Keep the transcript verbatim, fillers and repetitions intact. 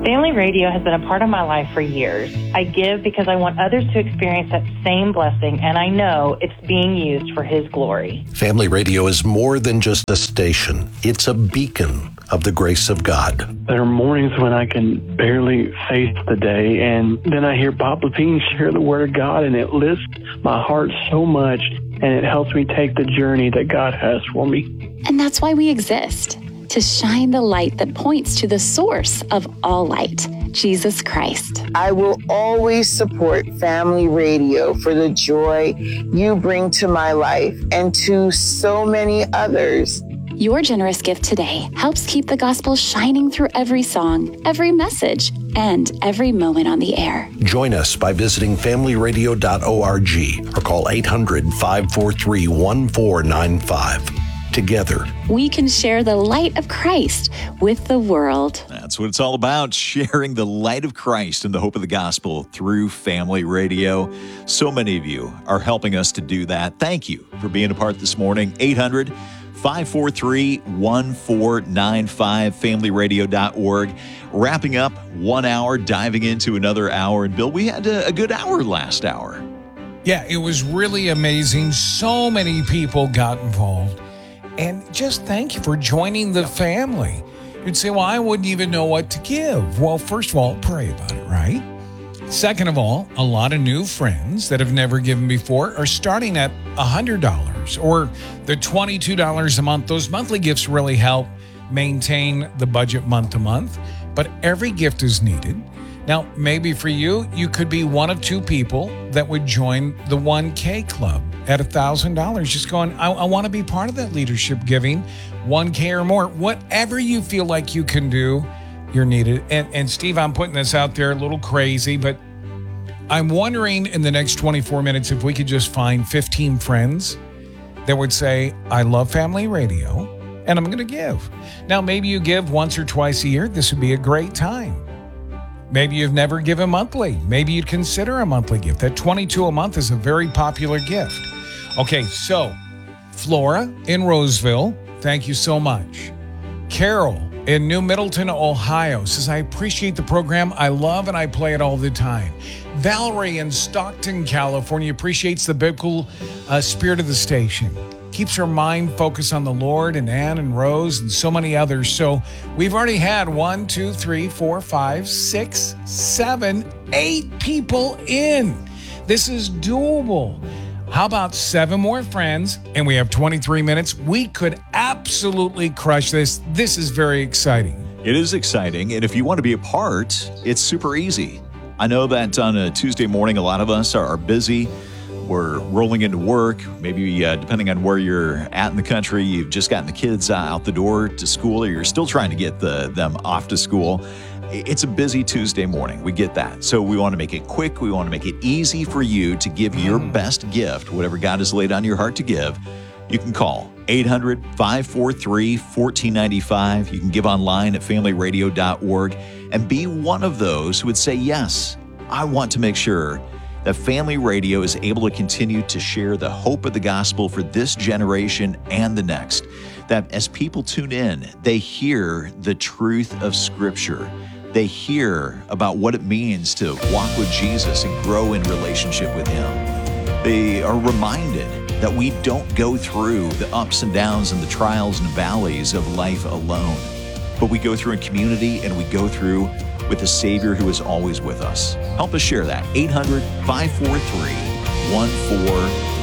Family radio has been a part of my life for years. I give because I want others to experience that same blessing, and I know it's being used for His glory. Family radio is more than just a station. It's a beacon of the grace of God. There are mornings when I can barely face the day, and then I hear Bob Levine share the Word of God, and it lifts my heart so much, and it helps me take the journey that God has for me. And that's why we exist, to shine the light that points to the source of all light, Jesus Christ. I will always support Family Radio for the joy you bring to my life and to so many others. Your generous gift today helps keep the gospel shining through every song, every message, and every moment on the air. Join us by visiting family radio dot org or call eight hundred, five four three, one four nine five. Together, we can share the light of Christ with the world. That's what it's all about, sharing the light of Christ and the hope of the gospel through Family Radio. So many of you are helping us to do that. Thank you for being a part this morning. eight hundred, five four three, one four nine five, family radio dot org. Wrapping up one hour, diving into another hour. And Bill, we had a, a good hour last hour. Yeah, it was really amazing. So many people got involved. And just thank you for joining the family. You'd say, well, I wouldn't even know what to give. Well, first of all, pray about it, right? Second of all, a lot of new friends that have never given before are starting at one hundred dollars or the twenty-two dollars a month. Those monthly gifts really help maintain the budget month to month, but every gift is needed. Now, maybe for you, you could be one of two people that would join the one K Club at one thousand dollars. Just going, I, I want to be part of that leadership giving, one K or more. Whatever you feel like you can do, you're needed. And, and Steve, I'm putting this out there a little crazy, but I'm wondering in the next twenty-four minutes if we could just find fifteen friends that would say, I love Family Radio, and I'm going to give. Now, maybe you give once or twice a year. This would be a great time. Maybe you've never given monthly. Maybe you'd consider a monthly gift. That twenty-two dollars a month is a very popular gift. Okay, so Flora in Roseville, thank you so much. Carol in New Middleton, Ohio says, I appreciate the program. I love and I play it all the time. Valerie in Stockton, California appreciates the biblical uh, spirit of the station. Keeps her mind focused on the Lord, and Ann and Rose and so many others. So we've already had one, two, three, four, five, six, seven, eight people in. This is doable. How about seven more friends? And we have twenty-three minutes. We could absolutely crush this. This is very exciting. It is exciting. And if you want to be a part, it's super easy. I know that on a Tuesday morning, a lot of us are, are busy. We're rolling into work. Maybe uh, depending on where you're at in the country, you've just gotten the kids uh, out the door to school, or you're still trying to get the, them off to school. It's a busy Tuesday morning. We get that. So we want to make it quick. We want to make it easy for you to give your best gift, whatever God has laid on your heart to give. You can call eight hundred, five four three, one four nine five. You can give online at family radio dot org and be one of those who would say, yes, I want to make sure that Family Radio is able to continue to share the hope of the gospel for this generation and the next. That as people tune in, they hear the truth of Scripture. They hear about what it means to walk with Jesus and grow in relationship with Him. They are reminded that we don't go through the ups and downs and the trials and valleys of life alone, but we go through in community, and we go through with a Savior who is always with us. Help us share that. eight hundred, five four three, one four